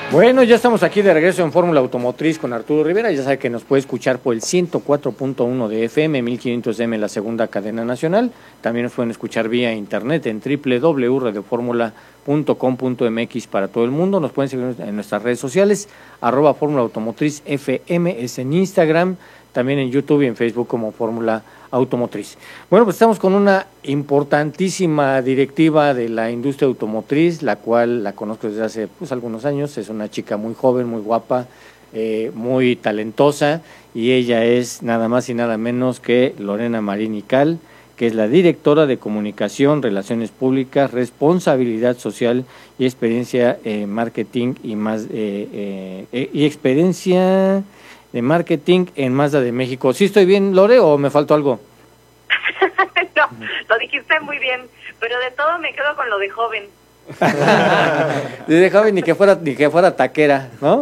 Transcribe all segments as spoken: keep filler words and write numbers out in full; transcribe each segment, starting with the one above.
Bueno, ya estamos aquí de regreso en Fórmula Automotriz con Arturo Rivera. Ya sabe que nos puede escuchar por el ciento cuatro punto uno de F M, mil quinientos M, la segunda cadena nacional. También nos pueden escuchar vía internet en doble u doble u doble u punto radio fórmula punto com punto m x para todo el mundo. Nos pueden seguir en nuestras redes sociales, arroba Fórmula Automotriz F M, es en Instagram, también en YouTube y en Facebook como Fórmula Automotriz. Bueno, pues estamos con una importantísima directiva de la industria automotriz, la cual la conozco desde hace pues algunos años. Es una chica muy joven, muy guapa, eh, muy talentosa, y ella es nada más y nada menos que Lorena Marín Ical, que es la directora de Comunicación, Relaciones Públicas, Responsabilidad Social y Experiencia en eh, Marketing y más eh, eh, y experiencia de marketing en Mazda de México. ¿Sí estoy bien, Lore, o me faltó algo? No, lo dijiste muy bien, pero de todo me quedo con lo de joven. De joven ni que fuera ni que fuera taquera, ¿no?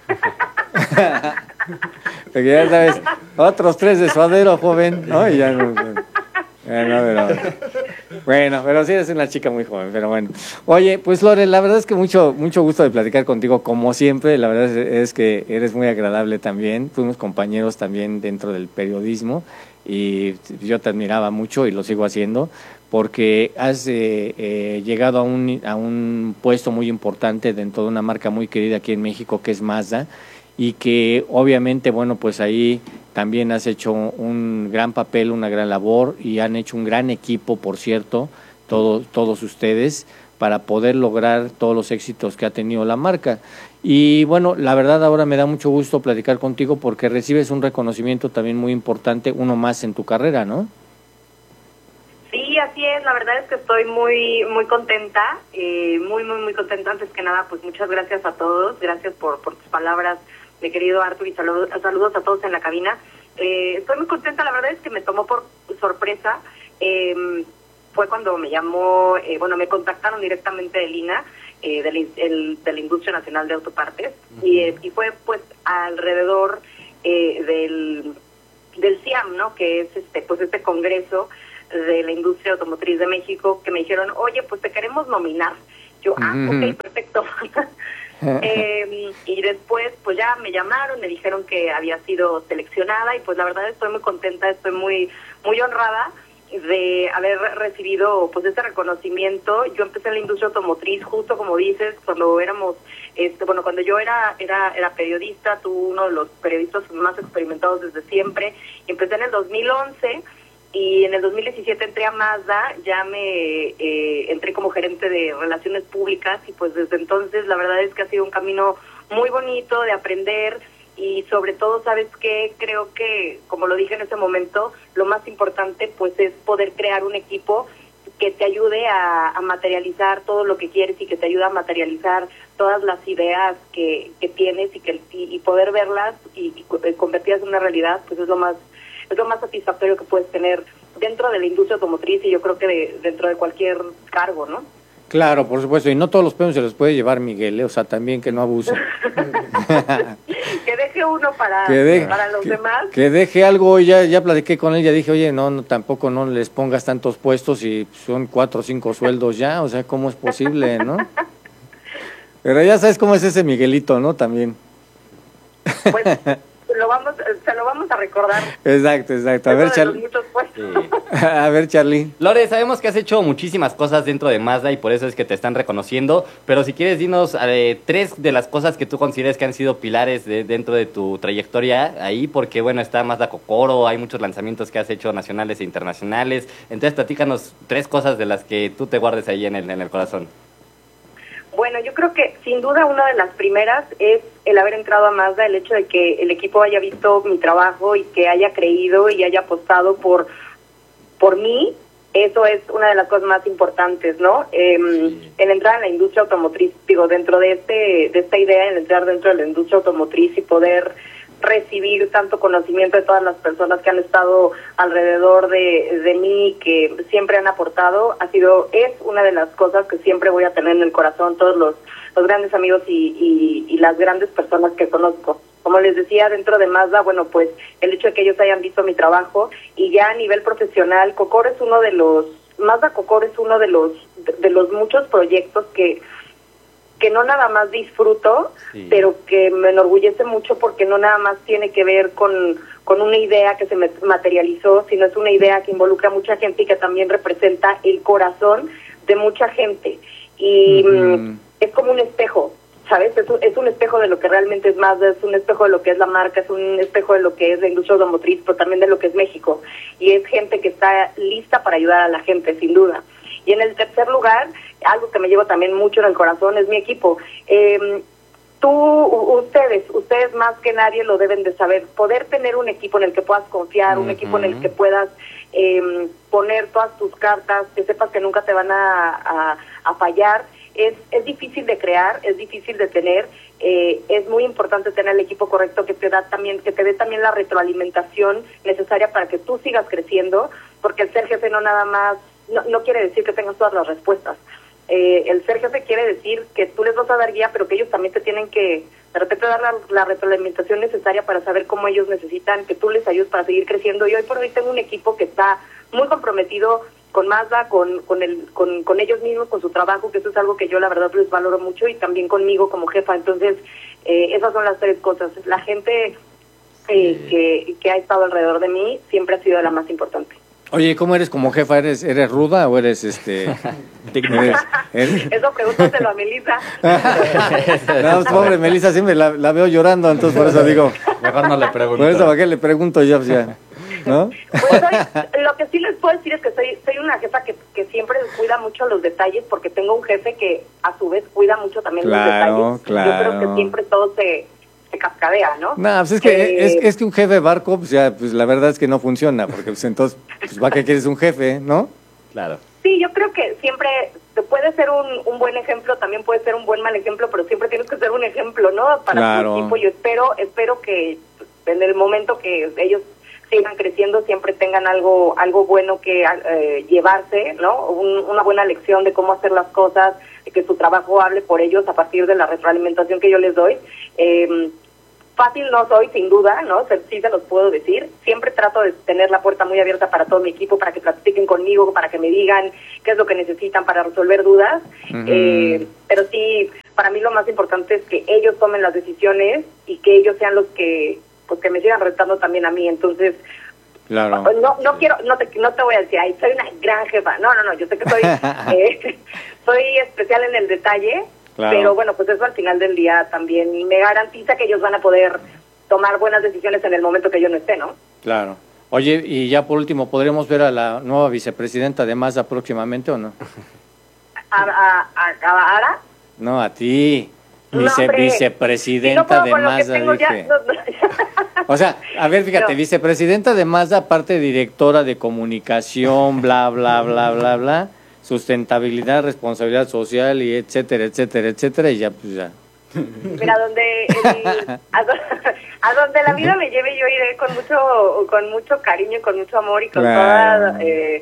Porque ya sabes, otros tres de suadero, joven, ¿no? Y ya no, bueno, pero, bueno, pero sí eres una chica muy joven, pero bueno. Oye, pues Lore, la verdad es que mucho mucho gusto de platicar contigo, como siempre. La verdad es, es que eres muy agradable también. Fuimos compañeros también dentro del periodismo y yo te admiraba mucho y lo sigo haciendo porque has eh, eh, llegado a un, a un puesto muy importante dentro de una marca muy querida aquí en México, que es Mazda, y que obviamente, bueno, pues ahí también has hecho un gran papel, una gran labor, y han hecho un gran equipo, por cierto, todos, todos ustedes, para poder lograr todos los éxitos que ha tenido la marca. Y bueno, la verdad ahora me da mucho gusto platicar contigo porque recibes un reconocimiento también muy importante, uno más en tu carrera, ¿no? Sí, así es, la verdad es que estoy muy muy contenta, eh, muy, muy, muy contenta. Antes que nada, pues muchas gracias a todos, gracias por, por tus palabras, mi querido Artur, y saludos, saludos a todos en la cabina. Eh, estoy muy contenta, la verdad es que me tomó por sorpresa, eh, fue cuando me llamó, eh, bueno, me contactaron directamente de Lina, eh, de, la, el, de la Industria Nacional de Autopartes, uh-huh. y, eh, y fue pues alrededor eh, del, del C I A M, ¿no?, que es este pues este congreso de la industria automotriz de México, que me dijeron, oye, pues te queremos nominar. Yo, ah, uh-huh. ok, perfecto. eh, y después, pues ya me llamaron, me dijeron que había sido seleccionada, y pues la verdad estoy muy contenta, estoy muy muy honrada de haber recibido pues este reconocimiento. Yo empecé en la industria automotriz, justo como dices, cuando éramos, este bueno, cuando yo era era era periodista, tú uno de los periodistas más experimentados desde siempre, y empecé en el dos mil once, y en el dos mil diecisiete entré a Mazda, ya me eh, entré como gerente de Relaciones Públicas, y pues desde entonces la verdad es que ha sido un camino muy bonito de aprender, y sobre todo, ¿sabes qué? Creo que, como lo dije en ese momento, lo más importante pues es poder crear un equipo que te ayude a, a materializar todo lo que quieres, y que te ayude a materializar todas las ideas que, que tienes, y que y, y poder verlas y, y convertirlas en una realidad, pues es lo más es lo más satisfactorio que puedes tener dentro de la industria automotriz, y yo creo que de, dentro de cualquier cargo, ¿no? Claro, por supuesto, y no todos los premios se los puede llevar Miguel, ¿eh? O sea, también que no abuse. Que deje uno para, deje, para los que, demás. Que deje algo, ya ya platiqué con él, ya dije, oye, no, no, tampoco no les pongas tantos puestos y son cuatro o cinco sueldos ya, o sea, ¿cómo es posible, no? Pero ya sabes cómo es ese Miguelito, ¿no? También. Pues lo vamos, se lo vamos a recordar. Exacto, exacto. A ver, Charlie. Sí. A ver, Charlie. Lore, sabemos que has hecho muchísimas cosas dentro de Mazda y por eso es que te están reconociendo, pero si quieres dinos eh, tres de las cosas que tú consideres que han sido pilares de, dentro de tu trayectoria ahí, porque bueno, está Mazda Kokoro, hay muchos lanzamientos que has hecho nacionales e internacionales, entonces platícanos tres cosas de las que tú te guardes ahí en el, en el corazón. Bueno, yo creo que sin duda una de las primeras es el haber entrado a Mazda, el hecho de que el equipo haya visto mi trabajo y que haya creído y haya apostado por por mí. Eso es una de las cosas más importantes, ¿no? Eh, sí. El entrar en la industria automotriz, digo, dentro de este de esta idea, el entrar dentro de la industria automotriz y poder recibir tanto conocimiento de todas las personas que han estado alrededor de, de mí, que siempre han aportado, ha sido, es una de las cosas que siempre voy a tener en el corazón, todos los, los grandes amigos y, y, y las grandes personas que conozco. Como les decía, dentro de Mazda, bueno, pues el hecho de que ellos hayan visto mi trabajo, y ya a nivel profesional, Kokoro es uno de los, Mazda Kokoro es uno de los, de, de los muchos proyectos que que no nada más disfruto, sí. pero que me enorgullece mucho porque no nada más tiene que ver con, con una idea que se materializó, sino es una idea que involucra a mucha gente y que también representa el corazón de mucha gente. Y uh-huh. es como un espejo, ¿sabes? Es un, es un espejo de lo que realmente es Mazda, es un espejo de lo que es la marca, es un espejo de lo que es la industria automotriz, pero también de lo que es México. Y es gente que está lista para ayudar a la gente, sin duda. Y en el tercer lugar, algo que me llevo también mucho en el corazón es mi equipo. Eh, tú, ustedes, ustedes más que nadie lo deben de saber. Poder tener un equipo en el que puedas confiar, uh-huh. un equipo en el que puedas eh, poner todas tus cartas, que sepas que nunca te van a, a, a fallar, es, es difícil de crear, es difícil de tener. Eh, es muy importante tener el equipo correcto que te da también, que te dé también la retroalimentación necesaria para que tú sigas creciendo, porque el ser jefe no nada más No, no quiere decir que tengas todas las respuestas. Eh, el ser jefe quiere decir que tú les vas a dar guía, pero que ellos también te tienen que, de repente, dar la, la retroalimentación necesaria para saber cómo ellos necesitan que tú les ayudes para seguir creciendo. Y hoy por hoy tengo un equipo que está muy comprometido con Mazda, con con, el, con con ellos mismos, con su trabajo, que eso es algo que yo la verdad les valoro mucho, y también conmigo como jefa. Entonces, eh, esas son las tres cosas. La gente eh, que, que ha estado alrededor de mí siempre ha sido la más importante. Oye, ¿cómo eres como jefa? ¿Eres eres ruda o eres este eres, eres... Eso pregúntaselo a Melissa. No, pobre Melissa, siempre la, la veo llorando, entonces por eso digo, mejor no le pregunto. Por eso, ¿para qué le pregunto yo? Ya, ¿no? Pues soy, lo que sí les puedo decir es que soy soy una jefa que, que siempre cuida mucho los detalles, porque tengo un jefe que a su vez cuida mucho también claro, los detalles. Claro. Yo creo que siempre todo se se cascadea, ¿no? No, pues es que eh, es, es que un jefe barco, pues ya, pues la verdad es que no funciona, porque pues entonces, pues va que quieres un jefe, ¿no? Claro. Sí, yo creo que siempre puede ser un, un buen ejemplo, también puede ser un buen mal ejemplo, pero siempre tienes que ser un ejemplo, ¿no? Para claro. tu equipo. Yo espero, espero que en el momento que ellos sigan creciendo siempre tengan algo, algo bueno que eh, llevarse, ¿no? Un, una buena lección de cómo hacer las cosas, que su trabajo hable por ellos a partir de la retroalimentación que yo les doy. Eh, fácil no soy, sin duda, ¿no? Sí se los puedo decir. Siempre trato de tener la puerta muy abierta para todo mi equipo, para que platiquen conmigo, para que me digan qué es lo que necesitan para resolver dudas. Uh-huh. Eh, pero sí, para mí lo más importante es que ellos tomen las decisiones y que ellos sean los que, pues, que me sigan retando también a mí. Entonces, claro. no no quiero, no te, no te voy a decir, ay, soy una gran jefa. No, no, no, yo sé que soy, eh, soy especial en el detalle. Claro. Pero bueno, pues eso al final del día también me garantiza que ellos van a poder tomar buenas decisiones en el momento que yo no esté, ¿no? Claro. Oye, y ya por último, ¿podremos ver a la nueva vicepresidenta de Mazda próximamente o no? ¿A, a, a, a Ara? No, a ti, Vice, no, vicepresidenta si no de Mazda. Tengo, ya, no, no. O sea, a ver, fíjate, no. vicepresidenta de Mazda, aparte directora de comunicación, bla, bla, bla, bla, bla, sustentabilidad, responsabilidad social y etcétera, etcétera, etcétera, y ya, pues ya. Mira, donde el, a, do, a donde la vida me lleve, yo iré con mucho con mucho cariño, con mucho amor y con claro. toda eh,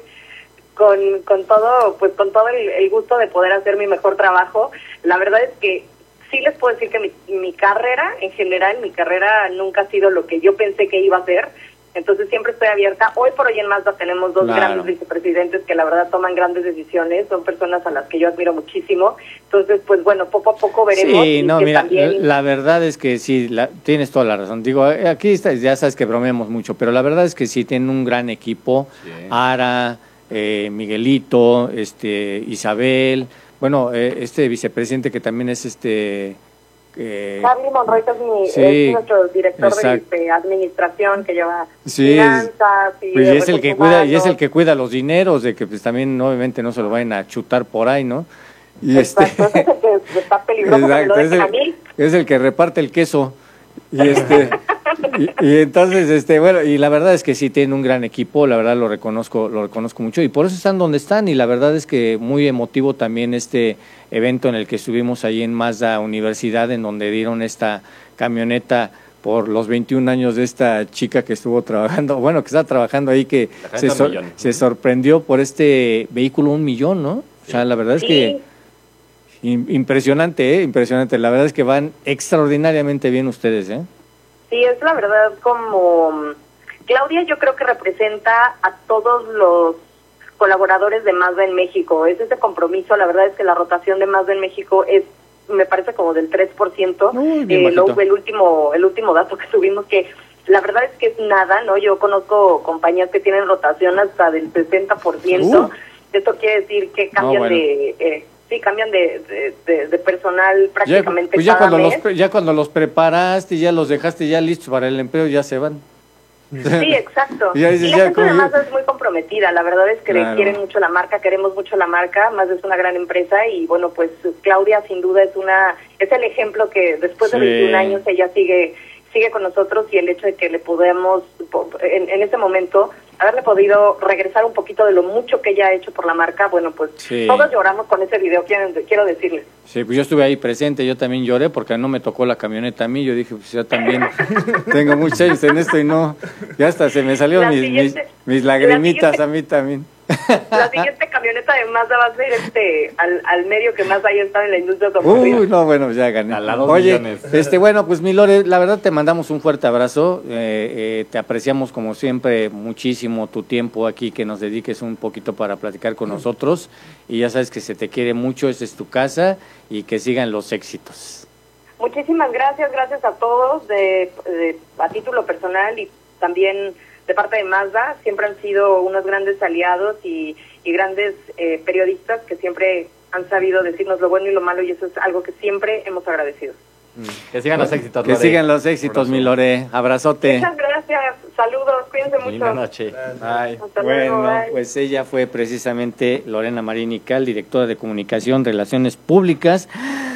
con con todo pues con todo el, el gusto de poder hacer mi mejor trabajo. La verdad es que sí les puedo decir que mi, mi carrera en general, mi carrera nunca ha sido lo que yo pensé que iba a ser. Entonces siempre estoy abierta. Hoy por hoy en Mazda tenemos dos claro. grandes vicepresidentes que la verdad toman grandes decisiones, son personas a las que yo admiro muchísimo. Entonces, pues bueno, poco a poco veremos. Sí, no, mira, también... la verdad es que sí, la, tienes toda la razón. Digo, aquí está, ya sabes que bromeamos mucho, pero la verdad es que sí tienen un gran equipo. Sí. Ara, eh, Miguelito, este, Isabel, bueno, eh, este vicepresidente que también es este... Eh, Charlie Monroy, que es, mi, sí, es nuestro director de, de administración que lleva sí, finanzas y, pues y es el que cuida y es el que cuida los dineros, de que pues también obviamente no se lo vayan a chutar por ahí, ¿no? Y exacto, este, es el que está peligroso. Exacto, es, el, es el que reparte el queso y este y, y entonces este bueno y la verdad es que sí tienen un gran equipo, la verdad lo reconozco lo reconozco mucho y por eso están donde están y la verdad es que muy emotivo también este evento en el que estuvimos ahí en Mazda Universidad, en donde dieron esta camioneta por los veintiún años de esta chica que estuvo trabajando, bueno, que está trabajando ahí, que se, sor, se sorprendió por este vehículo un millón, ¿no? Sí. O sea, la verdad es que impresionante, ¿eh? Impresionante. La verdad es que van extraordinariamente bien ustedes, ¿eh? Sí, es la verdad como... Claudia yo creo que representa a todos los colaboradores de Mazda en México. Es ese compromiso, la verdad es que la rotación de Mazda en México es me parece como del tres por ciento. Uy, bien eh, bajito. luego el último, el último dato que subimos, que la verdad es que es nada, ¿no? Yo conozco compañías que tienen rotación hasta del sesenta por ciento. Uh. Esto quiere decir que cambian No, bueno. de... Eh, sí, cambian de, de, de, de personal Ya, prácticamente pues ya cada cuando, mes. los, ya cuando los preparaste, ya los dejaste ya listos para el empleo, ya se van. Sí, exacto. Ya Y dices, la ya, gente ¿cómo? además es muy comprometida, la verdad es que Claro. le quieren mucho la marca, queremos mucho la marca, más es una gran empresa y bueno, pues Claudia sin duda es una es el ejemplo que después de Sí. veintiún años ella sigue sigue con nosotros y el hecho de que le podemos en, en ese momento haberle podido regresar un poquito de lo mucho que ella ha hecho por la marca, bueno, pues Sí. todos lloramos con ese video, quiero, quiero decirles. Sí, pues yo estuve ahí presente, yo también lloré porque no me tocó la camioneta a mí, yo dije, pues yo también tengo muchos años en esto y no, ya hasta se me salieron La mis, siguiente- mis, mis lagrimitas la siguiente- a mí también. La siguiente camioneta de Mazda va a ser este al, al medio que más haya estado en la industria automotriz. Uy, no, bueno, ya gané. A la dos Oye, millones. este, bueno, pues mi Lore, la verdad te mandamos un fuerte abrazo, eh, eh, te apreciamos como siempre muchísimo tu tiempo aquí, que nos dediques un poquito para platicar con nosotros, y ya sabes que se te quiere mucho, esta es tu casa, y que sigan los éxitos. Muchísimas gracias, gracias a todos, de, de- a título personal y también de parte de Mazda, siempre han sido unos grandes aliados y, y grandes eh, periodistas que siempre han sabido decirnos lo bueno y lo malo y eso es algo que siempre hemos agradecido. Que sigan los éxitos, Que Lore. sigan los éxitos, mi Lore, abrazote. Muchas gracias, saludos, cuídense mucho. Linda noche. Ay, Hasta luego, bueno, bye. pues ella fue precisamente Lorena Marín Ical, directora de Comunicación, Relaciones Públicas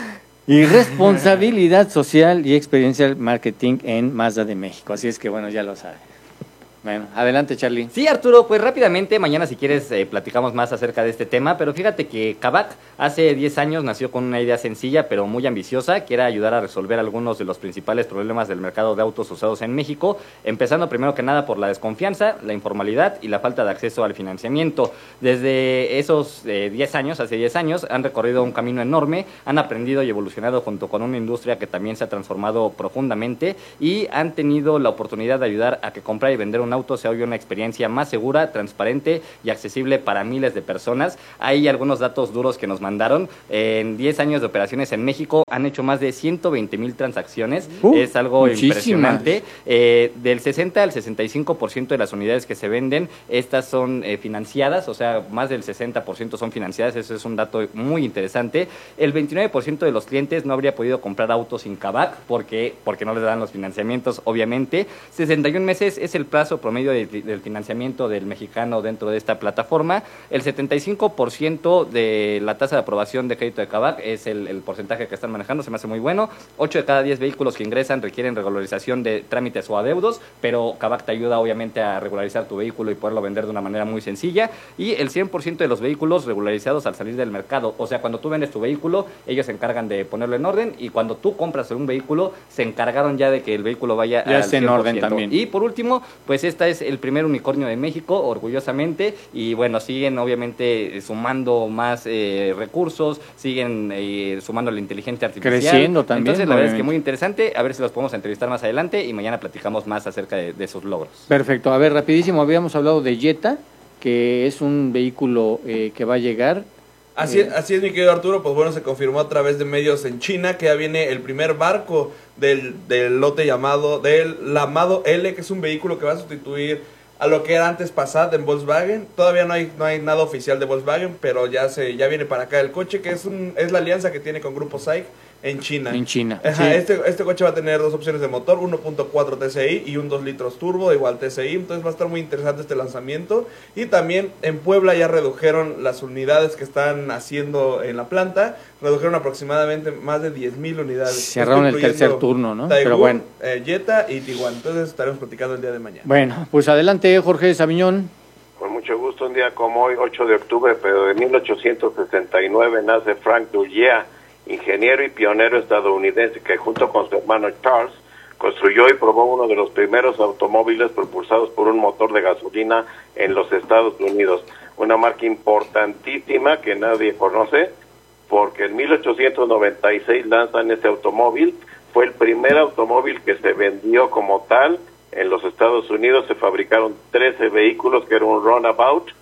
y Responsabilidad Social y Experiencial Marketing en Mazda de México. Así es que, bueno, ya lo saben. Bueno, adelante, Charlie. Sí, Arturo, pues rápidamente, mañana si quieres eh, platicamos más acerca de este tema, pero fíjate que Kavak hace diez años nació con una idea sencilla pero muy ambiciosa, que era ayudar a resolver algunos de los principales problemas del mercado de autos usados en México, empezando primero que nada por la desconfianza, la informalidad y la falta de acceso al financiamiento. Desde esos eh, diez años, hace diez años, han recorrido un camino enorme, han aprendido y evolucionado junto con una industria que también se ha transformado profundamente y han tenido la oportunidad de ayudar a que comprar y vender un auto se hoy una experiencia más segura, transparente y accesible para miles de personas. Hay algunos datos duros que nos mandaron. En diez años de operaciones en México han hecho más de ciento veinte mil transacciones. Uh, es algo muchísimas. impresionante. Eh, del sesenta al sesenta y cinco por ciento de las unidades que se venden, estas son eh, financiadas, o sea, más del sesenta por ciento son financiadas. Eso es un dato muy interesante. El veintinueve por ciento de los clientes no habría podido comprar autos sin Kavak porque, porque no les dan los financiamientos, obviamente. sesenta y un meses es el plazo promedio de, del financiamiento del mexicano dentro de esta plataforma. El setenta y cinco por ciento de la tasa de aprobación de crédito de Kavak es el, el porcentaje que están manejando, se me hace muy bueno. ocho de cada diez vehículos que ingresan requieren regularización de trámites o adeudos, pero Kavak te ayuda obviamente a regularizar tu vehículo y poderlo vender de una manera muy sencilla. Y el cien por ciento de los vehículos regularizados al salir del mercado, o sea, cuando tú vendes tu vehículo, ellos se encargan de ponerlo en orden, y cuando tú compras un vehículo, se encargaron ya de que el vehículo vaya Ya al esté en cien por orden ciento. también. Y por último, pues esta es el primer unicornio de México, orgullosamente, y bueno, siguen obviamente eh, sumando más eh, recursos, siguen eh, sumando la inteligencia artificial. Creciendo también, Entonces, la verdad es que obviamente. muy interesante, a ver si los podemos entrevistar más adelante y mañana platicamos más acerca de, de sus logros. Perfecto. A ver, rapidísimo, habíamos hablado de Jetta, que es un vehículo eh, que va a llegar. Así, Eh, así es, mi querido Arturo, pues bueno, se confirmó a través de medios en China que ya viene el primer barco del, del lote llamado, del Lamado L, que es un vehículo que va a sustituir a lo que era antes Passat en Volkswagen. Todavía no hay no hay nada oficial de Volkswagen, pero ya se ya viene para acá el coche, que es un es la alianza que tiene con Grupo SAIC en China. En China. Ajá, Sí. este, este coche va a tener dos opciones de motor, uno punto cuatro T S I y un dos litros turbo, igual T S I, entonces va a estar muy interesante este lanzamiento. Y también en Puebla ya redujeron las unidades que están haciendo en la planta, redujeron aproximadamente más de diez mil unidades. Cerraron el incluyendo tercer turno, ¿no? Daewoo, Pero bueno. eh, Jetta y Tiguan, entonces estaremos platicando el día de mañana. Bueno, pues adelante, Jorge Sabiñón. Con mucho gusto, un día como hoy, ocho de octubre, pero de mil ochocientos sesenta y nueve, nace Frank Dugea, ingeniero y pionero estadounidense que junto con su hermano Charles construyó y probó uno de los primeros automóviles propulsados por un motor de gasolina en los Estados Unidos. Una marca importantísima que nadie conoce, porque en mil ochocientos noventa y seis lanzan ese automóvil. Fue el primer automóvil que se vendió como tal en los Estados Unidos. Se fabricaron trece vehículos, que era un runabout,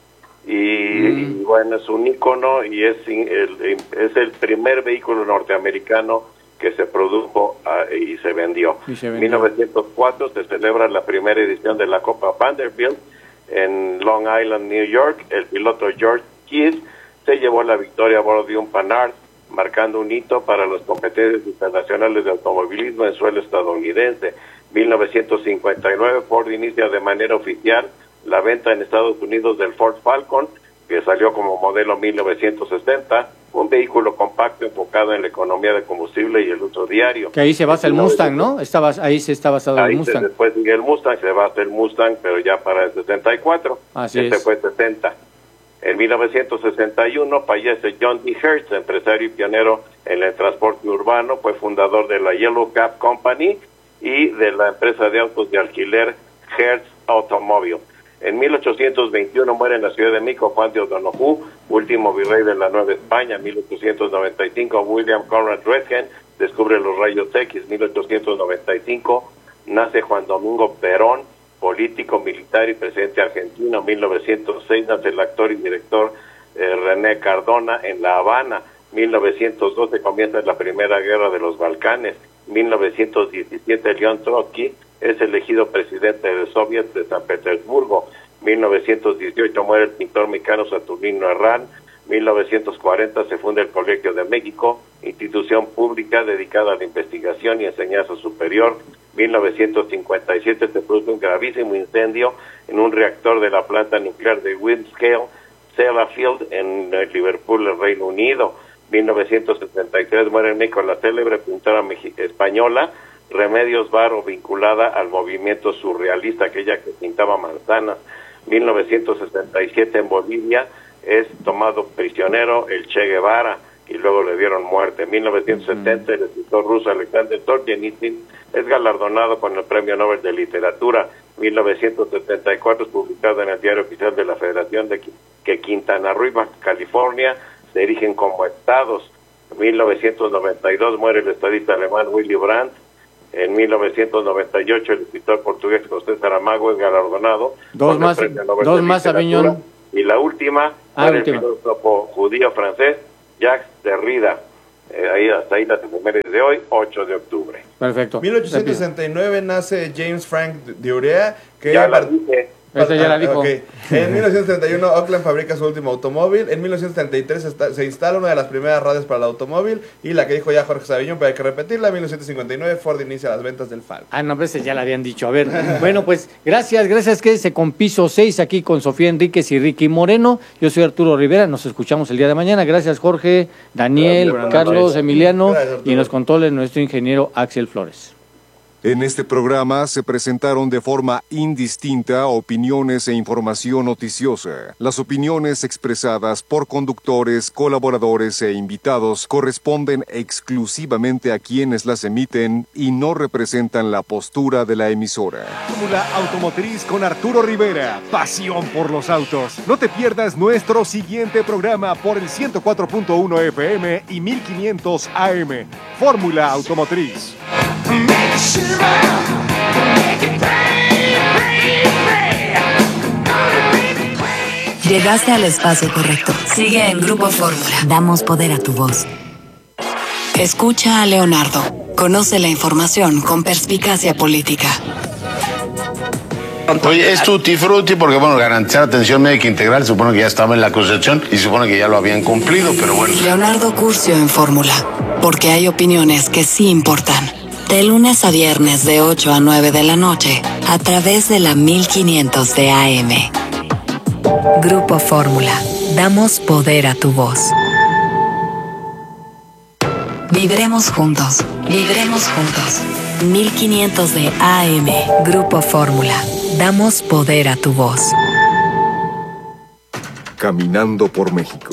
y, mm. y bueno, es un ícono y es el, es el primer vehículo norteamericano que se produjo uh, y se vendió. En mil novecientos cuatro se celebra la primera edición de la Copa Vanderbilt en Long Island, New York. El piloto George Kiss se llevó la victoria a bordo de un Panhard, marcando un hito para las competencias internacionales de automovilismo en suelo estadounidense. mil novecientos cincuenta y nueve, Ford inicia de manera oficial la venta en Estados Unidos del Ford Falcon, que salió como modelo mil novecientos sesenta, un vehículo compacto enfocado en la economía de combustible y el uso diario. Que ahí se basa el Mustang, ¿no? Estaba, ahí se está basado ahí el Mustang. Se, después sigue el Mustang, se basa el Mustang, pero ya para el sesenta y cuatro. Así este es. fue sesenta. En mil novecientos sesenta y uno fallece John D. Hertz, empresario y pionero en el transporte urbano, fue fundador de la Yellow Cab Company y de la empresa de autos de alquiler Hertz Automobile. En mil ochocientos veintiuno muere en la Ciudad de México Juan de O'Donoghue, último virrey de la Nueva España. mil ochocientos noventa y cinco William Conrad Röntgen descubre los rayos X. mil ochocientos noventa y cinco nace Juan Domingo Perón, político, militar y presidente argentino. mil novecientos seis nace el actor y director eh, René Cardona en La Habana. mil novecientos doce comienza la Primera Guerra de los Balcanes. mil novecientos diecisiete León Trotsky es elegido presidente del Soviet de San Petersburgo. mil novecientos dieciocho muere el pintor mexicano Saturnino Herrán. mil novecientos cuarenta se funda el Colegio de México, institución pública dedicada a la investigación y enseñanza superior. mil novecientos cincuenta y siete se produce un gravísimo incendio en un reactor de la planta nuclear de Windscale, Sellafield, en Liverpool, el Reino Unido. mil novecientos setenta y tres muere en México la célebre pintora española Remedios Varo, vinculada al movimiento surrealista, aquella que pintaba manzanas. mil novecientos sesenta y siete en Bolivia es tomado prisionero el Che Guevara y luego le dieron muerte. mil novecientos setenta el escritor ruso Alexander Solzhenitsyn es galardonado con el Premio Nobel de Literatura. mil novecientos setenta y cuatro es publicado en el Diario Oficial de la Federación de que Quintana Roo y Baja California se erigen como estados. mil novecientos noventa y dos muere el estadista alemán Willy Brandt. En mil novecientos noventa y ocho el escritor portugués José Saramago es galardonado dos con más, el Premio Nobel dos de más Literatura. Aviñón. Y la última, ah, el última. filósofo judío francés Jacques Derrida. Eh, ahí hasta ahí las efemérides de hoy, ocho de octubre. Perfecto. mil ochocientos sesenta y nueve nace James Frank de Urea, que Ya la dije. Esta ya la dijo. Okay. En mil novecientos treinta y uno Oakland fabrica su último automóvil. En mil novecientos treinta y tres está, se instala una de las primeras radios para el automóvil. Y la que dijo ya Jorge Sabiñón, pero hay que repetirla. En mil novecientos cincuenta y nueve Ford inicia las ventas del Falcon. Ah, no, a veces ya la habían dicho. A ver, bueno, pues gracias, gracias. Quédese con Piso seis aquí con Sofía Enríquez y Ricky Moreno. Yo soy Arturo Rivera. Nos escuchamos el día de mañana. Gracias, Jorge, Daniel, Gracias, Carlos, noches. Emiliano. Gracias, y nos contó nuestro ingeniero Axel Flores. En este programa se presentaron de forma indistinta opiniones e información noticiosa. Las opiniones expresadas por conductores, colaboradores e invitados corresponden exclusivamente a quienes las emiten y no representan la postura de la emisora. Fórmula Automotriz con Arturo Rivera. Pasión por los autos. No te pierdas nuestro siguiente programa por el ciento cuatro punto uno F M y mil quinientos A M. Fórmula Automotriz. Llegaste al espacio correcto. Sigue en Grupo Fórmula. Damos poder a tu voz. Escucha a Leonardo. Conoce la información con perspicacia política. Oye, es tutti frutti porque, bueno, garantizar atención médica integral se supone que ya estaba en la Constitución y se supone que ya lo habían cumplido, pero bueno. Leonardo Curcio en Fórmula. Porque hay opiniones que sí importan. De lunes a viernes de ocho a nueve de la noche, a través de la mil quinientos de A M. Grupo Fórmula. Damos poder a tu voz. Vibremos juntos. Vibremos juntos. mil quinientos de A M. Grupo Fórmula. Damos poder a tu voz. Caminando por México.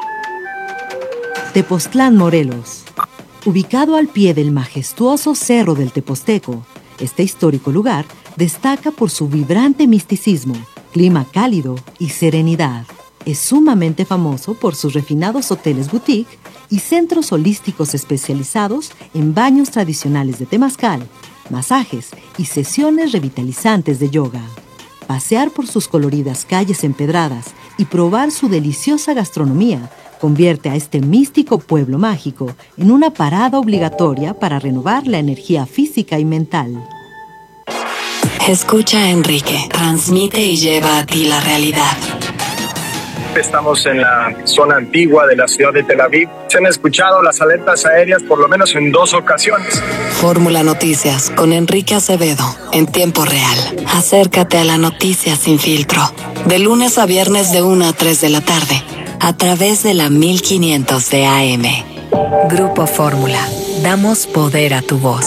Tepoztlán, Morelos. Ubicado al pie del majestuoso Cerro del Teposteco, este histórico lugar destaca por su vibrante misticismo, clima cálido y serenidad. Es sumamente famoso por sus refinados hoteles boutique y centros holísticos especializados en baños tradicionales de temazcal, masajes y sesiones revitalizantes de yoga. Pasear por sus coloridas calles empedradas y probar su deliciosa gastronomía convierte a este místico pueblo mágico en una parada obligatoria para renovar la energía física y mental. Escucha a Enrique, transmite y lleva a ti la realidad. Estamos en la zona antigua de la ciudad de Tel Aviv. Se han escuchado las alertas aéreas por lo menos en dos ocasiones. Fórmula Noticias con Enrique Acevedo, en tiempo real. Acércate a la noticia sin filtro. De lunes a viernes de una a tres de la tarde, a través de la mil quinientos de A M. Grupo Fórmula. Damos poder a tu voz.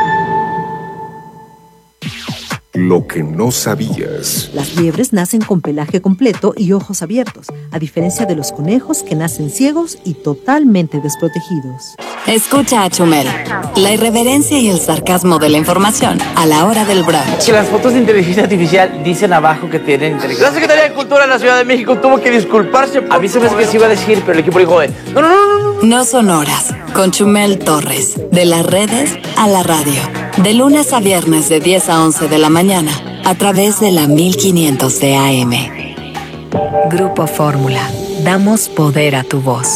Lo que no sabías. Las liebres nacen con pelaje completo y ojos abiertos, a diferencia de los conejos que nacen ciegos y totalmente desprotegidos. Escucha a Chumel, la irreverencia y el sarcasmo de la información a la hora del brunch. Que las fotos de inteligencia artificial dicen abajo que tienen inteligencia. La Secretaría de Cultura de la Ciudad de México tuvo que disculparse. A mí se me hace que se iba a decir, pero el equipo dijo, de, no, no, no, no. No son horas, con Chumel Torres, de las redes a la radio. De lunes a viernes de diez a once de la mañana, a través de la mil quinientos de A M. Grupo Fórmula. Damos poder a tu voz.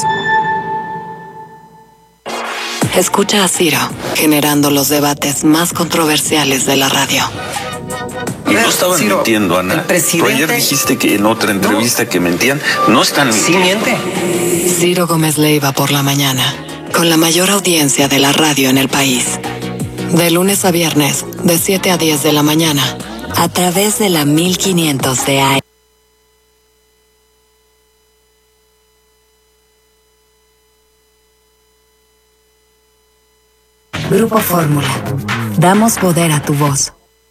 Escucha a Ciro, generando los debates más controversiales de la radio. Y no estaban Ciro, mintiendo, Ana. Pero ayer dijiste que en otra entrevista no. que mentían. No están mintiendo. Sí miente. Ciro Gómez Leiva por la mañana, con la mayor audiencia de la radio en el país. De lunes a viernes, de siete a diez de la mañana, a través de la mil quinientos de A M. Grupo Fórmula. Damos poder a tu voz.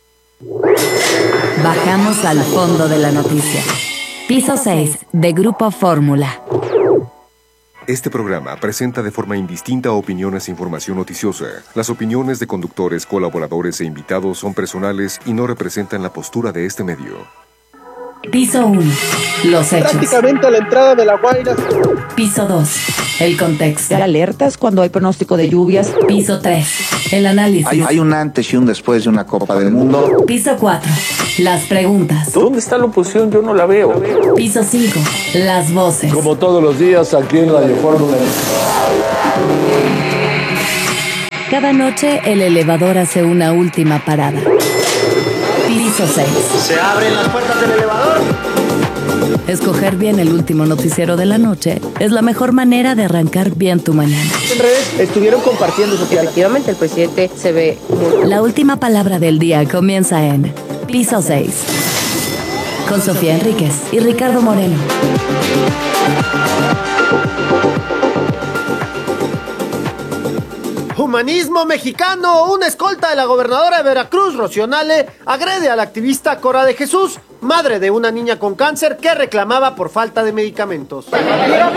Bajamos al fondo de la noticia. Piso seis de Grupo Fórmula. Este programa presenta de forma indistinta opiniones e información noticiosa. Las opiniones de conductores, colaboradores e invitados son personales y no representan la postura de este medio. Piso uno. Los hechos. Prácticamente a la entrada de La Guaira. Piso dos. El contexto. Alertas cuando hay pronóstico de lluvias. Piso tres. El análisis. Hay, hay un antes y un después de una Copa del Mundo. Piso cuatro. Las preguntas. ¿Dónde está la oposición? Yo no la veo. Piso cinco. Las voces. Como todos los días aquí en Radio Fórmula. Cada noche el elevador hace una última parada. Piso seis. Se abren las puertas del elevador. Escoger bien el último noticiero de la noche es la mejor manera de arrancar bien tu mañana. En redes estuvieron compartiendo eso. Efectivamente, el presidente se ve muy... La última palabra del día comienza en Piso seis. Con Sofía Enríquez y Ricardo Moreno. Humanismo mexicano. Una escolta de la gobernadora de Veracruz, Rocío Nale, agrede a la activista Cora de Jesús, madre de una niña con cáncer que reclamaba por falta de medicamentos. ¿Por qué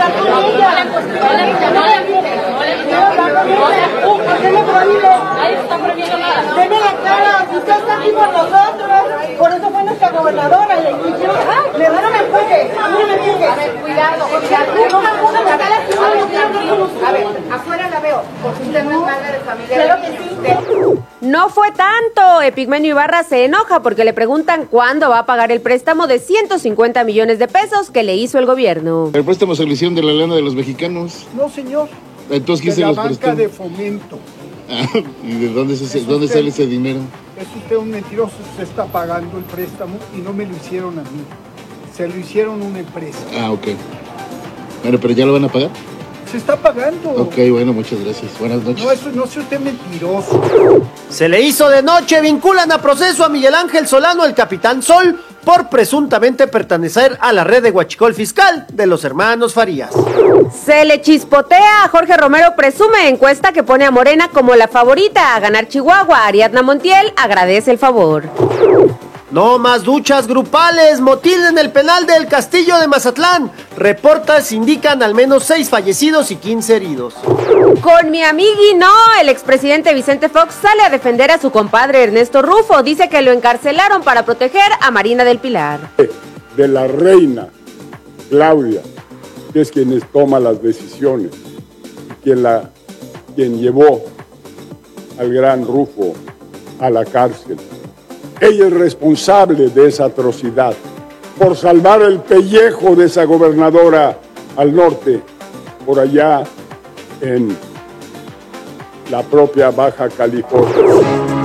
me prohíbe? Ahí no está prohibiendo nada. Deme la cara, usted está aquí por nosotros. Por eso fue nuestra gobernadora, le inició. Le van a me empuje, a mí no me empuje. A ver, cuidado, cuidado. A ver, afuera la veo, porque usted no es madre de familia. Claro que sí. No fue tanto. Epigmenio Ibarra se enoja porque le preguntan cuándo va a pagar el préstamo de ciento cincuenta millones de pesos que le hizo el gobierno. El préstamo se lo hicieron de la lana de los mexicanos. No, señor. Entonces, ¿quién de se la los banca prestó? de fomento. Ah, ¿y de dónde, se, Es dónde usted, sale ese dinero? Es usted un mentiroso. Se está pagando el préstamo y no me lo hicieron a mí. Se lo hicieron a una empresa. Ah, ok. Bueno, pero ¿ya lo van a pagar? Se está pagando. Ok, bueno, muchas gracias. Buenas noches. No, eso no sea usted mentiroso. Se le hizo de noche. Vinculan a proceso a Miguel Ángel Solano, el Capitán Sol, por presuntamente pertenecer a la red de huachicol fiscal de los hermanos Farías. Se le chispotea. Jorge Romero presume encuesta que pone a Morena como la favorita a ganar Chihuahua. Ariadna Montiel agradece el favor. No más duchas grupales. Motín en el penal del Castillo de Mazatlán. Reportas indican al menos seis fallecidos y quince heridos. Con mi amigui no. El expresidente Vicente Fox sale a defender a su compadre Ernesto Rufo. Dice que lo encarcelaron para proteger a Marina del Pilar. De la reina Claudia, que es quien toma las decisiones, quien, la, quien llevó al gran Rufo a la cárcel. Ella es responsable de esa atrocidad por salvar el pellejo de esa gobernadora al norte, por allá en la propia Baja California.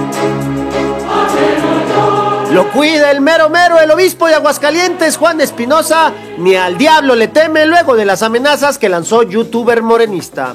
Lo cuida el mero mero, el obispo de Aguascalientes, Juan Espinosa, ni al diablo le teme luego de las amenazas que lanzó youtuber morenista.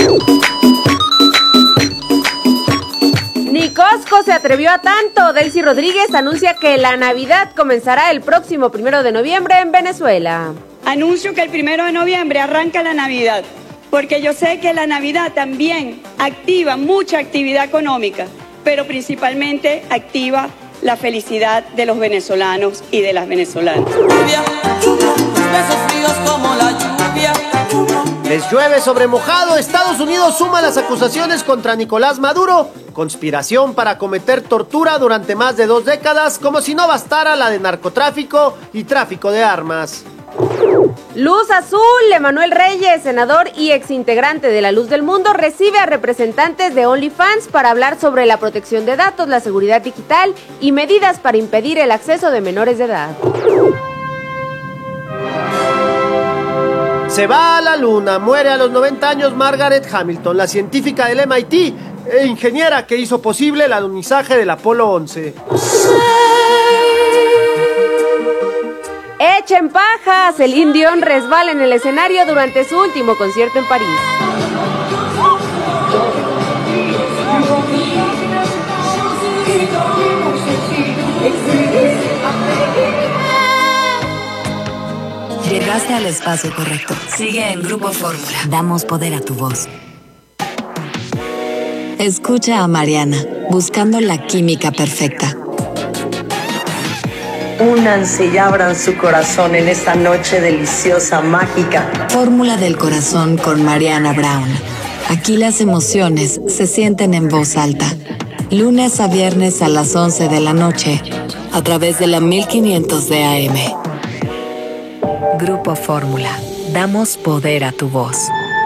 Ni Costco se atrevió a tanto. Delcy Rodríguez anuncia que la Navidad comenzará el próximo primero de noviembre en Venezuela. Anuncio que el primero de noviembre arranca la Navidad, porque yo sé que la Navidad también activa mucha actividad económica, pero principalmente activa la felicidad de los venezolanos y de las venezolanas. Les llueve sobre mojado. Estados Unidos suma las acusaciones contra Nicolás Maduro. Conspiración para cometer tortura durante más de dos décadas, como si no bastara la de narcotráfico y tráfico de armas. Luz Azul, Emanuel Reyes, senador y exintegrante de La Luz del Mundo, recibe a representantes de OnlyFans para hablar sobre la protección de datos, la seguridad digital y medidas para impedir el acceso de menores de edad. Se va a la luna, muere a los noventa años Margaret Hamilton, la científica del M I T e ingeniera que hizo posible el alunizaje del Apolo once. Echen paja, Celine Dion resbala en el escenario durante su último concierto en París. Llegaste al espacio correcto. Sigue en Grupo Fórmula. Damos poder a tu voz. Escucha a Mariana, buscando la química perfecta. Únanse y abran su corazón en esta noche deliciosa, mágica. Fórmula del corazón con Mariana Brown. Aquí las emociones se sienten en voz alta. Lunes a viernes a las once de la noche, a través de la mil quinientos de A M. Grupo Fórmula. Damos poder a tu voz.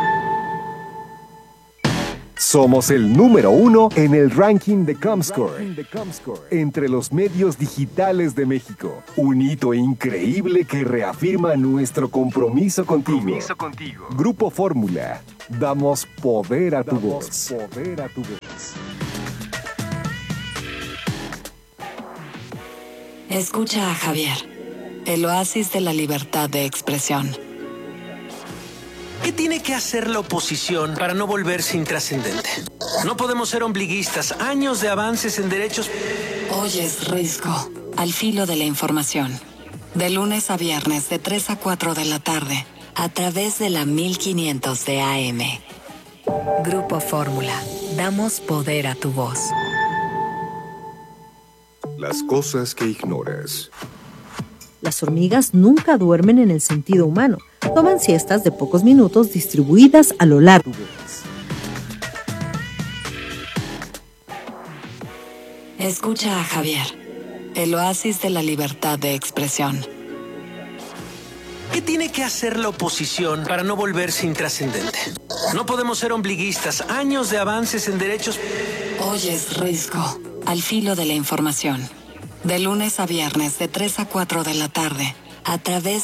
Somos el número uno en el ranking de Comscore, entre los medios digitales de México. Un hito increíble que reafirma nuestro compromiso contigo. Grupo Fórmula. Damos poder a tu voz. Poder a tu voz. Escucha a Javier, el oasis de la libertad de expresión. ¿Qué tiene que hacer la oposición para no volverse intrascendente? No podemos ser ombliguistas. Años de avances en derechos... Oyes Risco, al filo de la información. De lunes a viernes de tres a cuatro de la tarde, a través de la mil quinientos de A M. Grupo Fórmula. Damos poder a tu voz. Las cosas que ignoras. Las hormigas nunca duermen en el sentido humano. Toman siestas de pocos minutos distribuidas a lo largo. Escucha a Javier, el oasis de la libertad de expresión. ¿Qué tiene que hacer la oposición para no volverse intrascendente? No podemos ser ombliguistas. Años de avances en derechos... Oyes Risco, al filo de la información. De lunes a viernes de tres a cuatro de la tarde, a través